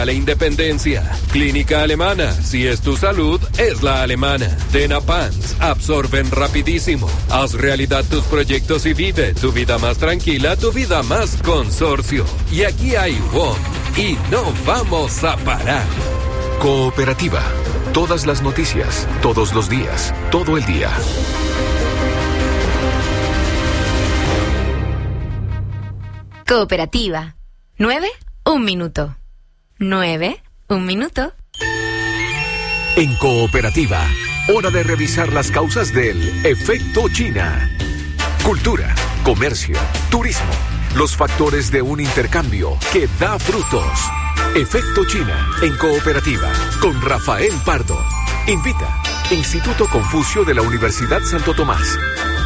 Dale Independencia. Clínica Alemana. Si es tu salud, es la alemana. Denapans. Absorben rapidísimo. Haz realidad tus proyectos y vive tu vida más tranquila, tu vida más consorcio. Y aquí hay WOM. Y no vamos a parar. Cooperativa. Todas las noticias, todos los días, todo el día. Cooperativa. 9, 1 minuto. 9, 1 minuto. En Cooperativa, hora de revisar las causas del efecto China. Cultura, comercio, turismo, los factores de un intercambio que da frutos. Efecto China en Cooperativa con Rafael Pardo. Invita Instituto Confucio de la Universidad Santo Tomás.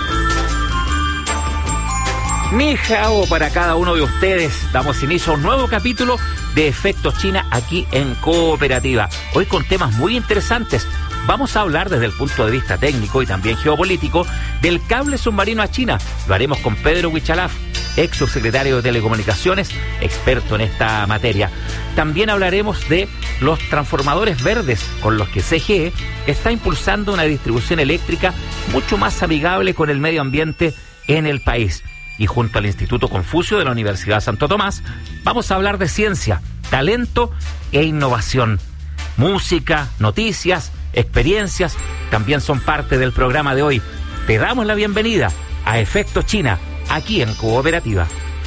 Ni hao para cada uno de ustedes. Damos inicio a un nuevo capítulo de Efecto China aquí en Cooperativa. Hoy con temas muy interesantes. Vamos a hablar desde el punto de vista técnico y también geopolítico del cable submarino a China. Lo haremos con Pedro Huichalaf, ex subsecretario de Telecomunicaciones, experto en esta materia. También hablaremos de los transformadores verdes con los que CGE está impulsando una distribución eléctrica mucho más amigable con el medio ambiente en el país. Y junto al Instituto Confucio de la Universidad Santo Tomás, vamos a hablar de ciencia, talento e innovación. Música, noticias, experiencias, también son parte del programa de hoy. Te damos la bienvenida a Efecto China, aquí en Cooperativa.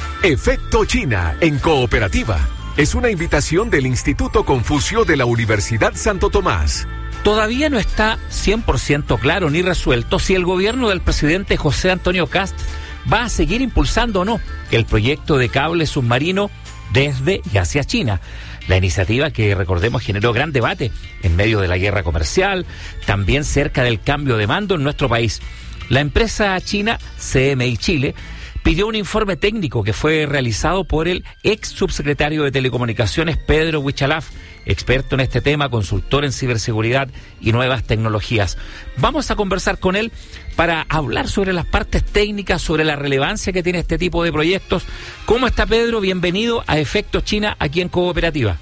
Efecto China en Cooperativa es una invitación del Instituto Confucio de la Universidad Santo Tomás. Todavía no está 100% claro ni resuelto si el gobierno del presidente José Antonio Kast va a seguir impulsando o no el proyecto de cable submarino desde y hacia China. La iniciativa que, recordemos, generó gran debate en medio de la guerra comercial, también cerca del cambio de mando en nuestro país. La empresa china CMI Chile pidió un informe técnico que fue realizado por el ex subsecretario de Telecomunicaciones Pedro Huichalaf, experto en este tema, consultor en ciberseguridad y nuevas tecnologías. Vamos a conversar con él para hablar sobre las partes técnicas, sobre la relevancia que tiene este tipo de proyectos. ¿Cómo está, Pedro? Bienvenido a Efecto China aquí en Cooperativa.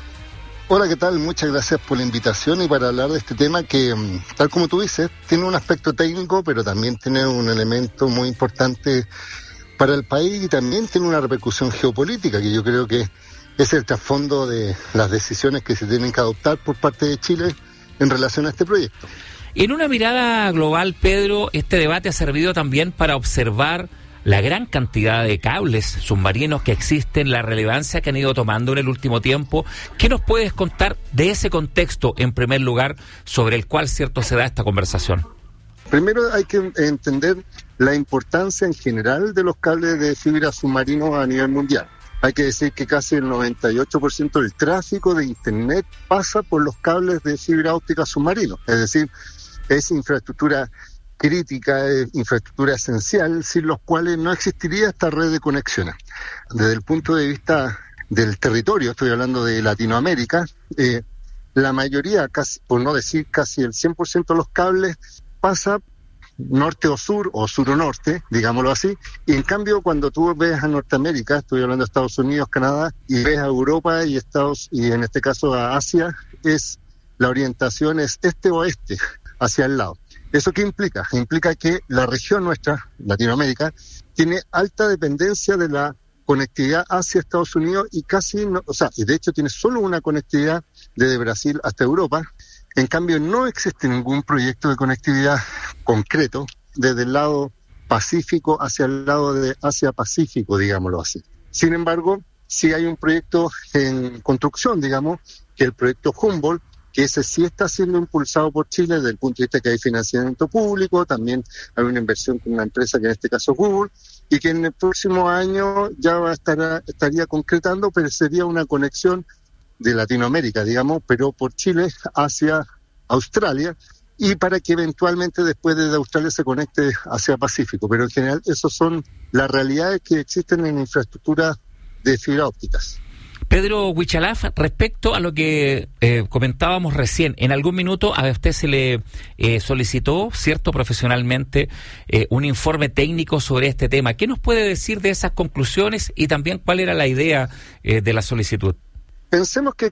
Hola, ¿qué tal? Muchas gracias por la invitación y para hablar de este tema que, tal como tú dices, tiene un aspecto técnico, pero también tiene un elemento muy importante para el país y también tiene una repercusión geopolítica, que yo creo que es el trasfondo de las decisiones que se tienen que adoptar por parte de Chile en relación a este proyecto. En una mirada global, Pedro, este debate ha servido también para observar la gran cantidad de cables submarinos que existen, la relevancia que han ido tomando en el último tiempo. ¿Qué nos puedes contar de ese contexto, en primer lugar, sobre el cual, cierto, se da esta conversación? Primero hay que entender la importancia en general de los cables de fibra submarinos a nivel mundial. Hay que decir que casi el 98% del tráfico de Internet pasa por los cables de fibra óptica submarinos. Es decir, es infraestructura crítica, infraestructura esencial, sin los cuales no existiría esta red de conexiones. Desde el punto de vista del territorio, estoy hablando de Latinoamérica, la mayoría, casi, por no decir casi el 100% de los cables, pasa norte o sur o norte, digámoslo así, y en cambio cuando tú ves a Norteamérica, estoy hablando de Estados Unidos, Canadá, y ves a Europa y en este caso a Asia, la orientación es este-oeste, hacia el lado. ¿Eso qué implica? Implica que la región nuestra, Latinoamérica, tiene alta dependencia de la conectividad hacia Estados Unidos y casi no, y de hecho tiene solo una conectividad desde Brasil hasta Europa. En cambio, no existe ningún proyecto de conectividad concreto desde el lado Pacífico hacia el lado de Asia-Pacífico, digámoslo así. Sin embargo, sí hay un proyecto en construcción, digamos, que es el proyecto Humboldt, que ese sí está siendo impulsado por Chile desde el punto de vista que hay financiamiento público, también hay una inversión con una empresa que en este caso es Google, y que en el próximo año ya estaría concretando, pero sería una conexión de Latinoamérica, digamos, pero por Chile hacia Australia, y para que eventualmente después de Australia se conecte hacia Pacífico. Pero en general esas son las realidades que existen en infraestructura de fibra ópticas. Pedro Huichalaf, respecto a lo que comentábamos recién, en algún minuto a usted se le solicitó, cierto, profesionalmente, un informe técnico sobre este tema. ¿Qué nos puede decir de esas conclusiones y también cuál era la idea de la solicitud? Pensemos que